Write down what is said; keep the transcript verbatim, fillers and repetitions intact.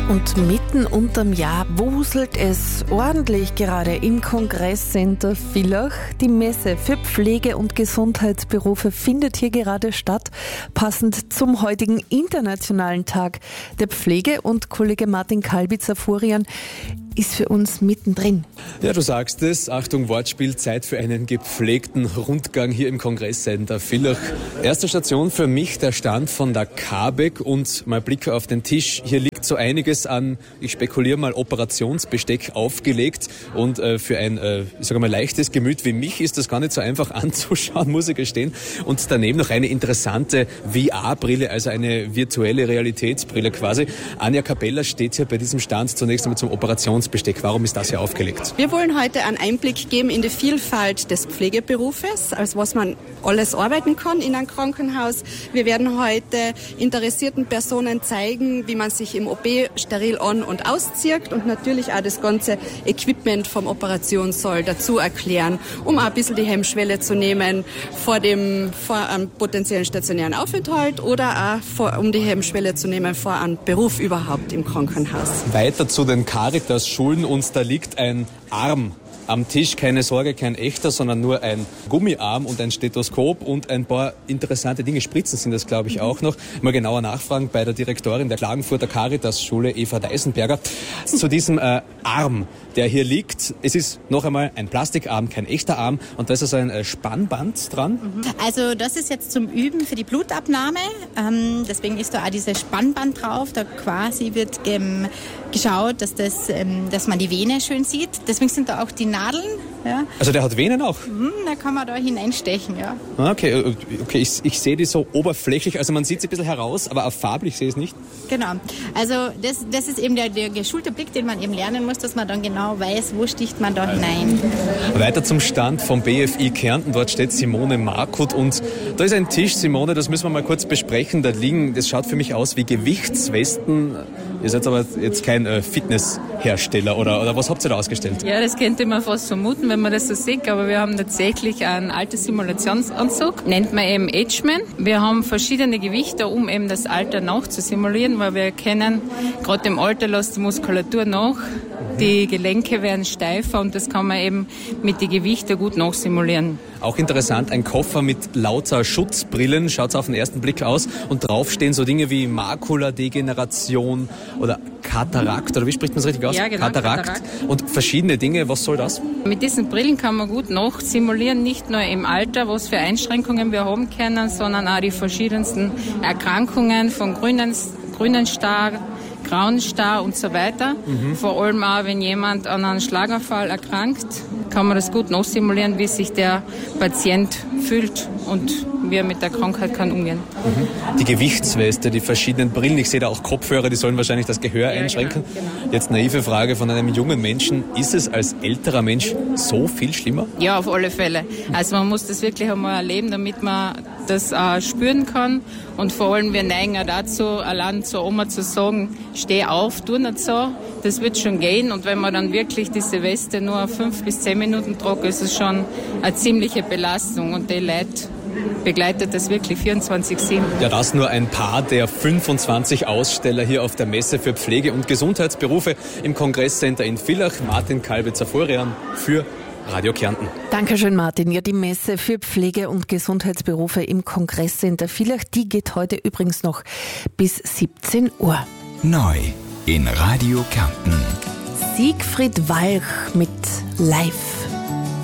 Und mitten unterm Jahr wuselt es ordentlich gerade im Kongresscenter Villach. Die Messe für Pflege- und Gesundheitsberufe findet hier gerade statt, passend zum heutigen Internationalen Tag der Pflege. Und Kollege Martin Kalbitzer-Furian ist für uns mittendrin. Ja, du sagst es. Achtung, Wortspiel, Zeit für einen gepflegten Rundgang hier im Kongresscenter Villach. Erste Station für mich der Stand von der Kabek und mal Blick auf den Tisch. Hier liegt so einiges an, ich spekuliere mal, Operationsbesteck aufgelegt und äh, für ein, äh, ich sage mal, leichtes Gemüt wie mich ist das gar nicht so einfach anzuschauen, muss ich gestehen. Und daneben noch eine interessante V R-Brille, also eine virtuelle Realitätsbrille quasi. Anja Capella steht hier bei diesem Stand zunächst einmal zum Operationsbesteck. Warum ist das hier aufgelegt? Wir wollen heute einen Einblick geben in die Vielfalt des Pflegeberufes, als was man alles arbeiten kann in einem Krankenhaus. Wir werden heute interessierten Personen zeigen, wie man sich im O P steril an- und auszieht und natürlich auch das ganze Equipment vom Operationssaal dazu erklären, um auch ein bisschen die Hemmschwelle zu nehmen vor dem vor einem potenziellen stationären Aufenthalt oder auch vor, um die Hemmschwelle zu nehmen vor einem Beruf überhaupt im Krankenhaus. Weiter zu den Caritas-Schulen und da liegt ein Arm am Tisch, keine Sorge, kein echter, sondern nur ein Gummiarm und ein Stethoskop und ein paar interessante Dinge. Spritzen sind das, glaube ich, auch noch. Mal genauer nachfragen bei der Direktorin der Klagenfurter Caritas-Schule, Eva Deisenberger, zu diesem äh, Arm, der hier liegt. Es ist noch einmal ein Plastikarm, kein echter Arm und da ist also ein äh, Spannband dran. Also das ist jetzt zum Üben für die Blutabnahme. Ähm, deswegen ist da auch dieses Spannband drauf. Da quasi wird ähm, geschaut, dass, das, ähm, dass man die Vene schön sieht. Deswegen sind da auch die Nadeln. Ja. Also der hat Venen auch? Mhm, da kann man da hineinstechen, ja. Okay, okay ich, ich sehe die so oberflächlich, also man sieht sie ein bisschen heraus, aber auch farblich sehe ich es nicht. Genau, also das, das ist eben der, der geschulte Blick, den man eben lernen muss, dass man dann genau weiß, wo sticht man da hinein. Weiter zum Stand vom B F I Kärnten, dort steht Simone Markut und da ist ein Tisch, Simone, das müssen wir mal kurz besprechen, da liegen, das schaut für mich aus wie Gewichtswesten. Ihr seid aber jetzt kein äh, Fitnesshersteller oder, oder was habt ihr da ausgestellt? Ja, das könnte man fast vermuten, wenn man das so sieht, aber wir haben tatsächlich einen alten Simulationsanzug, nennt man eben Ageman. Wir haben verschiedene Gewichte, um eben das Alter nachzusimulieren, weil wir erkennen, gerade im Alter lässt die Muskulatur nach, die Gelenke werden steifer und das kann man eben mit den Gewichten gut nachsimulieren. Auch interessant, ein Koffer mit lauter Schutzbrillen, schaut es auf den ersten Blick aus und drauf stehen so Dinge wie Makuladegeneration oder Katarakt, oder wie spricht man es richtig aus? Ja, genau, Katarakt. Katarakt und verschiedene Dinge, was soll das? Mit diesen Brillen kann man gut nachsimulieren, nicht nur im Alter, was für Einschränkungen wir haben können, sondern auch die verschiedensten Erkrankungen von grünen, grünen Star, grauen Star und so weiter. Mhm. Vor allem auch, wenn jemand an einem Schlaganfall erkrankt, kann man das gut nachsimulieren, wie sich der Patient fühlt und wie er mit der Krankheit kann umgehen. Mhm. Die Gewichtsweste, die verschiedenen Brillen, ich sehe da auch Kopfhörer, die sollen wahrscheinlich das Gehör ja, einschränken. Genau, genau. Jetzt naive Frage von einem jungen Menschen, ist es als älterer Mensch so viel schlimmer? Ja, auf alle Fälle. Also man muss das wirklich einmal erleben, damit man das äh, spüren kann und vor allem wir neigen auch dazu, allein zur Oma zu sagen, steh auf, tu nicht so, das wird schon gehen und wenn man dann wirklich diese Weste nur fünf bis zehn Minuten tragt, ist es schon eine ziemliche Belastung und die Leute begleitet das wirklich vierundzwanzig sieben. Ja, das nur ein paar der fünfundzwanzig Aussteller hier auf der Messe für Pflege- und Gesundheitsberufe im Kongresscenter in Villach. Martin Kalbitzer-Furian für Radio Kärnten. Dankeschön, Martin. Ja, die Messe für Pflege- und Gesundheitsberufe im Kongresscenter Villach, die geht heute übrigens noch bis siebzehn Uhr. Neu in Radio Kärnten. Siegfried Walch mit Live.